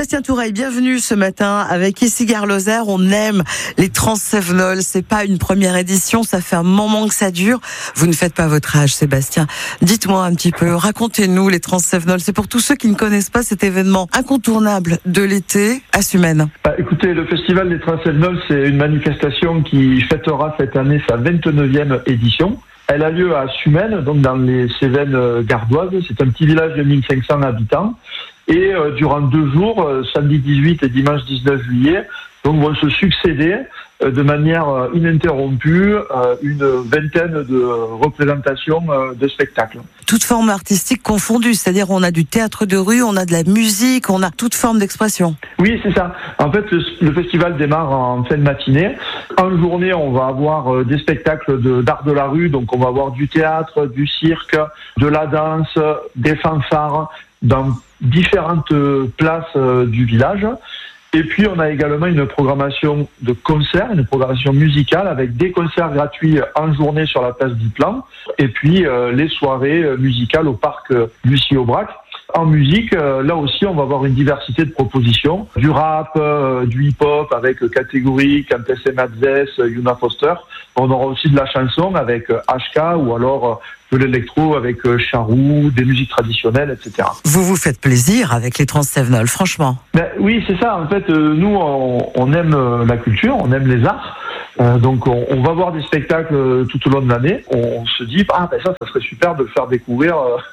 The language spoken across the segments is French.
Sébastien Toureil, bienvenue ce matin avec Ici Gare Lozère. On aime les Transcévenols. C'est pas une première édition, ça fait un moment que ça dure. Vous ne faites pas votre âge, Sébastien. Dites-moi un petit peu, racontez-nous les Transcévenols. C'est pour tous ceux qui ne connaissent pas cet événement incontournable de l'été à Sumène. Écoutez, le Festival des Transcévenols, c'est une manifestation qui fêtera cette année sa 29e édition. Elle a lieu à Sumène, donc dans les Cévennes gardoises. C'est un petit village de 1500 habitants. Et durant 2 jours, samedi 18 et dimanche 19 juillet, donc vont se succéder de manière ininterrompue une vingtaine de représentations de spectacles. Toutes formes artistiques confondues, c'est-à-dire on a du théâtre de rue, on a de la musique, on a toute forme d'expression. Oui, c'est ça. En fait, le festival démarre en fin de matinée. En journée, on va avoir des spectacles d'art de la rue, donc on va avoir du théâtre, du cirque, de la danse, des fanfares, dans différentes places du village. Et puis, on a également une programmation de concerts, une programmation musicale avec des concerts gratuits en journée sur la place du Plan. Et puis, les soirées musicales au parc Lucie-Aubrac. En musique, là aussi, on va avoir une diversité de propositions. Du rap, du hip-hop avec Catégorie, Countess Madzès, Yuna Foster. On aura aussi de la chanson avec HK ou alors de l'électro avec Charou, des musiques traditionnelles, etc. Vous vous faites plaisir avec les Transcévenols, franchement. Oui, c'est ça. En fait, nous, on aime la culture, on aime les arts. Donc, on va voir des spectacles tout au long de l'année. On se dit, ça serait super de le faire découvrir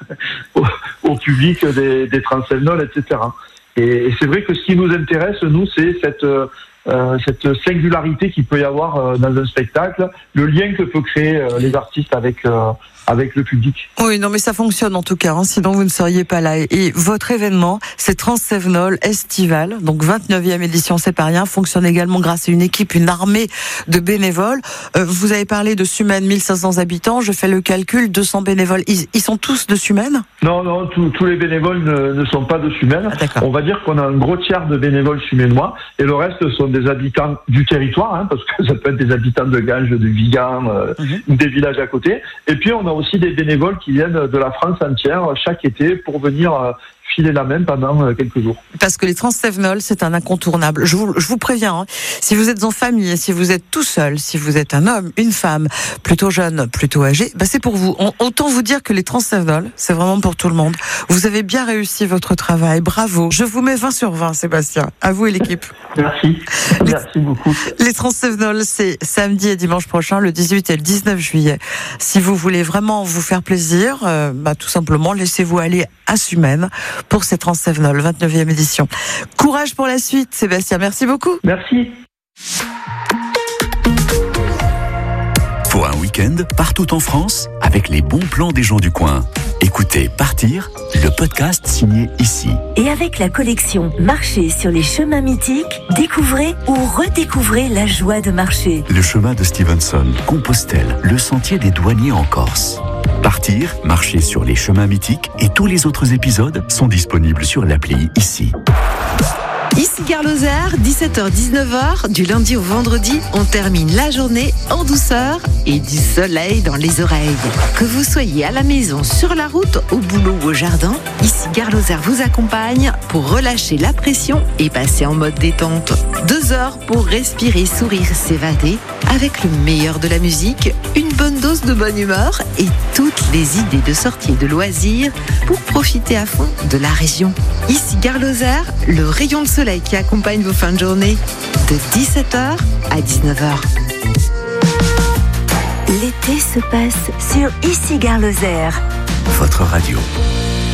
au public des Transcévenols, etc. Et c'est vrai que ce qui nous intéresse, nous, c'est cette singularité qu'il peut y avoir dans un spectacle, le lien que peut créer les artistes avec le public. Oui, non, mais ça fonctionne en tout cas, sinon vous ne seriez pas là. Et votre événement, c'est Transcévenols Estival, donc 29e édition, c'est pas rien, fonctionne également grâce à une équipe, une armée de bénévoles. Vous avez parlé de Sumène, 1500 habitants, je fais le calcul, 200 bénévoles. Ils sont tous de Sumène ? Non, tous les bénévoles ne sont pas de Sumène. On va dire qu'on a un gros tiers de bénévoles suménois, et le reste sont des habitants du territoire, parce que ça peut être des habitants de Ganges, de Vigan, ou des villages à côté. Et puis on a aussi des bénévoles qui viennent de la France entière chaque été pour venir filer la main pendant quelques jours. Parce que les Transcévenols, c'est un incontournable. Je vous préviens, si vous êtes en famille, si vous êtes tout seul, si vous êtes un homme, une femme, plutôt jeune, plutôt âgé, c'est pour vous. Autant vous dire que les Transcévenols, c'est vraiment pour tout le monde. Vous avez bien réussi votre travail, bravo. Je vous mets 20 sur 20, Sébastien. À vous et l'équipe. Merci beaucoup. Les Transcévenols, c'est samedi et dimanche prochain, le 18 et le 19 juillet. Si vous voulez vraiment vous faire plaisir, tout simplement, laissez-vous aller à Sumène pour ces Transcévenols, 29e édition. Courage pour la suite, Sébastien. Merci beaucoup. Merci. Pour un week-end, partout en France, avec les bons plans des gens du coin. Écoutez Partir, le podcast signé Ici. Et avec la collection Marcher sur les chemins mythiques, découvrez ou redécouvrez la joie de marcher. Le chemin de Stevenson, Compostelle, le sentier des douaniers en Corse. Partir, marcher sur les chemins mythiques et tous les autres épisodes sont disponibles sur l'appli Ici. Ici Gare Lozère, 17h-19h, du lundi au vendredi, on termine la journée en douceur et du soleil dans les oreilles. Que vous soyez à la maison, sur la route, au boulot ou au jardin, Ici Gare Lozère vous accompagne pour relâcher la pression et passer en mode détente. 2 heures pour respirer, sourire, s'évader avec le meilleur de la musique, une bonne dose de bonne humeur et toutes les idées de sortie et de loisirs pour profiter à fond de la région. Ici Gare Lozère, le rayon de soleil qui accompagne vos fins de journée de 17h à 19h. L'été se passe sur Ici Gare Lozère. Votre radio.